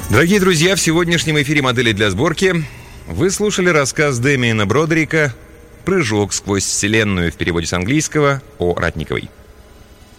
Дорогие друзья, в сегодняшнем эфире «Модели для сборки» вы слушали рассказ Дэмиена Бродерика «Прыжок сквозь вселенную» в переводе с английского о Ратниковой.